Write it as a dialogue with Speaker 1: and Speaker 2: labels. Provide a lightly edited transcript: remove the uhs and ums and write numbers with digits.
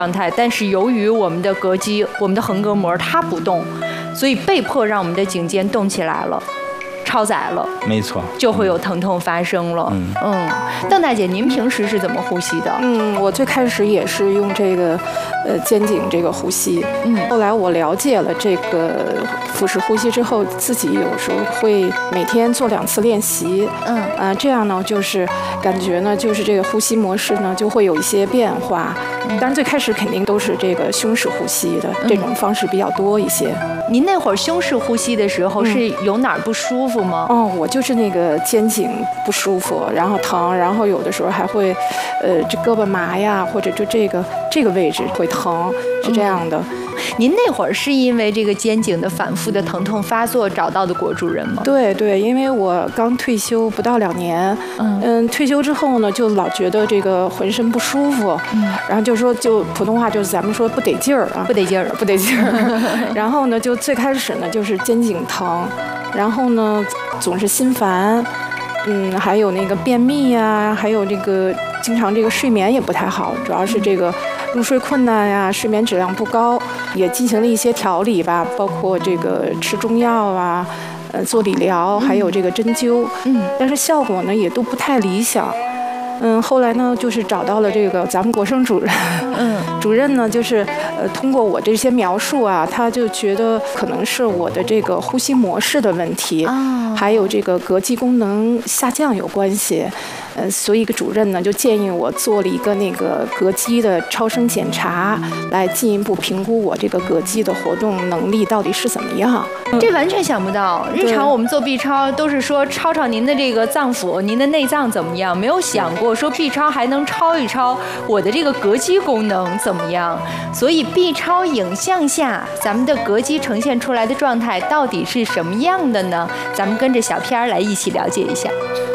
Speaker 1: 状态，但是由于我们的膈肌、我们的横膈膜它不动，所以被迫让我们的颈肩动起来了。超载了，
Speaker 2: 没错，
Speaker 1: 就会有疼痛发生了。邓大姐，您平时是怎么呼吸的？
Speaker 3: 我最开始也是用这个肩颈这个呼吸。后来我了解了这个腹式呼吸之后，自己有时候会每天做2次练习。这样呢，就是感觉呢，就是这个呼吸模式呢就会有一些变化。当然最开始肯定都是这个胸式呼吸的这种方式比较多一些。
Speaker 1: 您那会儿胸式呼吸的时候是有哪儿不舒服吗？
Speaker 3: 我就是那个肩颈不舒服，然后疼，然后有的时候还会，这胳膊麻呀，或者就这个位置会疼，是这样的。
Speaker 1: 您那会儿是因为这个肩颈的反复的疼痛发作找到的果主任吗？
Speaker 3: 对，因为我刚退休不到2年，退休之后呢，就老觉得这个浑身不舒服，然后就说就普通话就是咱们说不得劲儿啊，
Speaker 1: 不得劲儿。
Speaker 3: 然后呢，就最开始呢就是肩颈疼，然后呢总是心烦，还有那个便秘呀，还有这个经常这个睡眠也不太好，主要是这个入睡困难呀，睡眠质量不高，也进行了一些调理吧，包括这个吃中药啊，做理疗，还有这个针灸，但是效果呢也都不太理想。后来呢，就是找到了这个咱们国生主任，主任呢，就是通过我这些描述啊，他就觉得可能是我的这个呼吸模式的问题，还有这个膈肌功能下降有关系。所以主任呢就建议我做了一个那个膈肌的超声检查，来进一步评估我这个膈肌的活动能力到底是怎么样。
Speaker 1: 这完全想不到，日常我们做 B 超都是说超您的这个脏腑，您的内脏怎么样，没有想过说 B 超还能超一超我的这个膈肌功能怎么样。所以 B 超影像下咱们的膈肌呈现出来的状态到底是什么样的呢？咱们跟着小片来一起了解一下。